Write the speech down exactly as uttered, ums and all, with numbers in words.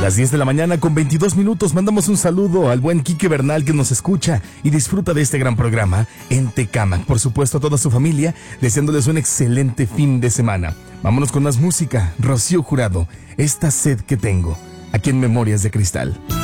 las diez de la mañana con veintidós minutos mandamos un saludo al buen Quique Bernal que nos escucha y disfruta de este gran programa en Tecámac. Por supuesto a toda su familia, deseándoles un excelente fin de semana. Vámonos con más música. Rocío Jurado, Esta sed que tengo, aquí en Memorias de Cristal.